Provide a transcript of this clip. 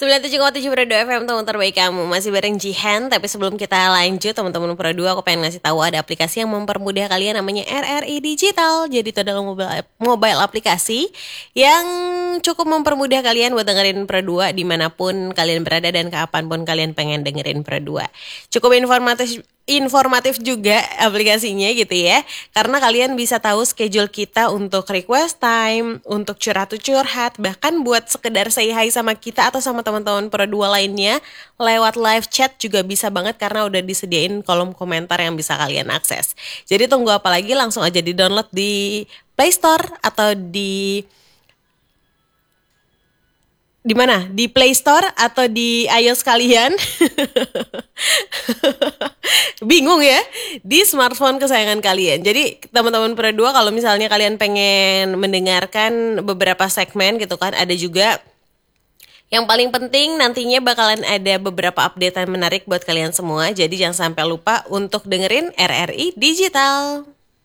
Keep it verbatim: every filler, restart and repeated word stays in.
sembilan puluh tujuh koma tujuh Pro dua F M, teman terbaik kamu. Masih bareng Jihan. Tapi sebelum kita lanjut, teman-teman Pro dua, aku pengen ngasih tahu ada aplikasi yang mempermudah kalian, namanya R R I Digital. Jadi itu adalah mobile, mobile aplikasi yang cukup mempermudah kalian buat dengerin Pro dua dimanapun kalian berada dan kapanpun kalian pengen dengerin Pro dua. Cukup informatif informatif juga aplikasinya gitu ya, karena kalian bisa tahu schedule kita untuk request time, untuk curhat-curhat, bahkan buat sekedar say hi sama kita atau sama teman-teman Pro dua lainnya lewat live chat juga bisa banget, karena udah disediain kolom komentar yang bisa kalian akses. Jadi tunggu apa lagi, langsung aja di download di Play Store atau di di mana? Di Play Store atau di iOS kalian? Bingung ya? Di smartphone kesayangan kalian. Jadi teman-teman Pro dua, kalau misalnya kalian pengen mendengarkan beberapa segmen gitu kan, ada juga yang paling penting nantinya bakalan ada beberapa update menarik buat kalian semua. Jadi jangan sampai lupa untuk dengerin R R I Digital.